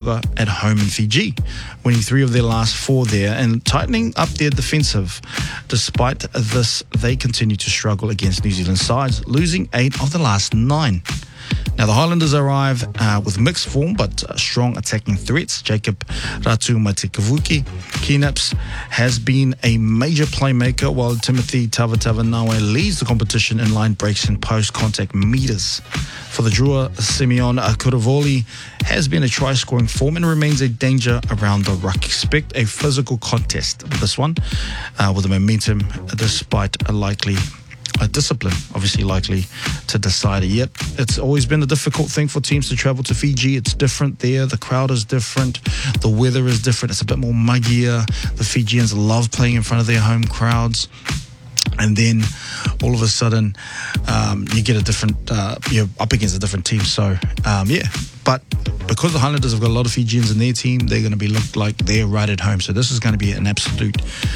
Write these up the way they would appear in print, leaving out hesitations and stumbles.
Katoga at home in Fiji, winning 3 of their last 4 there and tightening up their defensive. Despite this, they continue to struggle against New Zealand sides, losing 8 of the last 9. Now, the Highlanders arrive with mixed form but strong attacking threats. Jacob Ratu Matikavuki Kinaps has been a major playmaker, while Timothy Tavatavanawe leads the competition in line breaks and post-contact meters. For the Drua, Simeon Kuravoli has been a try-scoring form and remains a danger around the ruck. Expect a physical contest with this one, with the momentum despite a likely discipline, obviously likely to decide it. Yep, it's always been a difficult thing for teams to travel to Fiji. It's different there. The crowd is different. The weather is different. It's a bit more muggier. The Fijians love playing in front of their home crowds. And then all of a sudden, you get a different, you're up against a different team. So, yeah. But because the Highlanders have got a lot of Fijians in their team, they're going to be looked like they're right at home. So this is going to be an absolute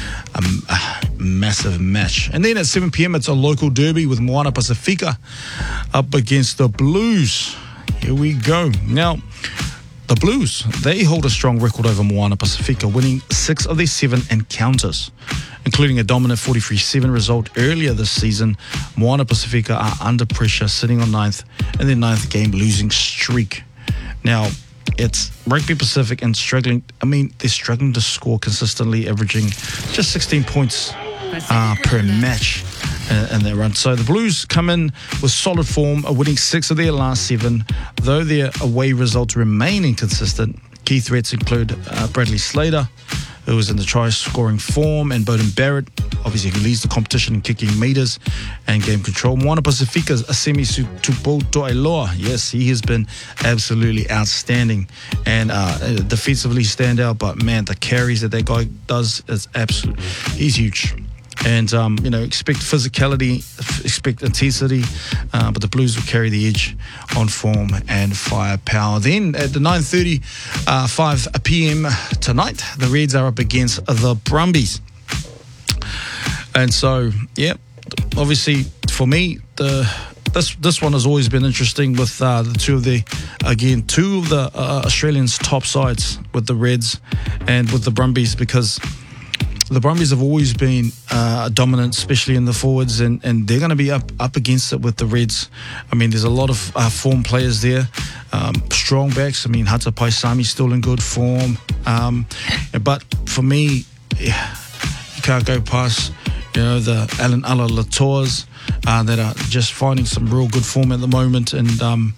massive match. And then at 7 p.m, it's a local derby with Moana Pacifica up against the Blues. Here we go. Now, the Blues, they hold a strong record over Moana Pacifica, winning 6 of their 7 encounters, including a dominant 43-7 result earlier this season. Moana Pacifica are under pressure, sitting on 9th in their 9th game losing streak. Now, it's Rugby Pacific and struggling. I mean, they're struggling to score consistently, averaging just 16 points per match in their run. So the Blues come in with solid form, winning 6 of their last 7, though their away results remain inconsistent. Key threats include Bradley Slater, who was in the try-scoring form, and Bowden Barrett, obviously, who leads the competition in kicking meters and game control. Moana Pacifica's Asemi Tuputoailoa, yes, he has been absolutely outstanding and defensively stand out, but man, the carries that guy does is absolute. He's huge. And, expect physicality, expect intensity, but the Blues will carry the edge on form and firepower. Then at the 9:30, 5 p.m. tonight, the Reds are up against the Brumbies. And so, yeah, obviously for me, this one has always been interesting with the two of the Australians' top sides with the Reds and with the Brumbies, because the Brumbies have always been dominant, especially in the forwards, and they're going to be up against it with the Reds. I mean, there's a lot of form players there, strong backs. I mean, Hata Paisami's still in good form. But for me, you can't go past, the Alan Ala Latours that are just finding some real good form at the moment. And,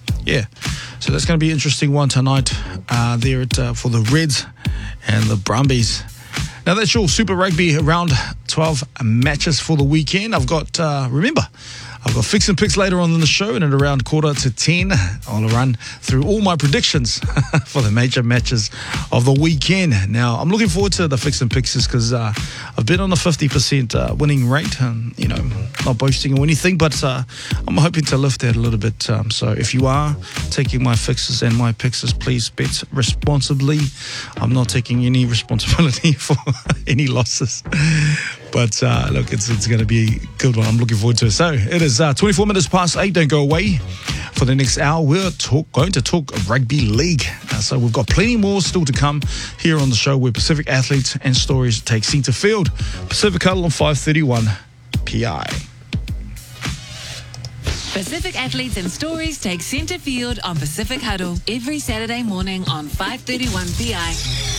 so that's going to be an interesting one tonight there for the Reds and the Brumbies. Now, that's your Super Rugby round 12 matches for the weekend. I've got, I've got Fix and Picks later on in the show, and at around 9:45, I'll run through all my predictions for the major matches of the weekend. Now, I'm looking forward to the Fix and Picks because I've been on a 50% winning rate, and, not boasting or anything, but I'm hoping to lift that a little bit. So if you are taking my fixes and my picks, please bet responsibly. I'm not taking any responsibility for any losses. But look, it's going to be a good one. I'm looking forward to it. So it is 24 minutes past 8. Don't go away. For the next hour, we're going to talk Rugby League. So we've got plenty more still to come here on the show where Pacific athletes and stories take centre field. Pacific Huddle on 531 PI. Pacific athletes and stories take centre field on Pacific Huddle every Saturday morning on 531 PI.